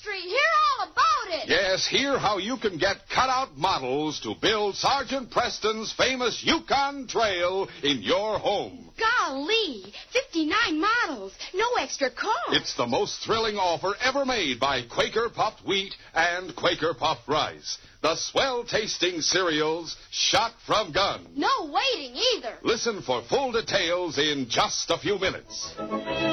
Street. Hear all about it. Yes, hear how you can get cutout models to build Sergeant Preston's famous Yukon Trail in your home. Golly, 59 models, no extra cost. It's the most thrilling offer ever made by Quaker Puffed Wheat and Quaker Puffed Rice. The swell-tasting cereals shot from guns. No waiting either. Listen for full details in just a few minutes.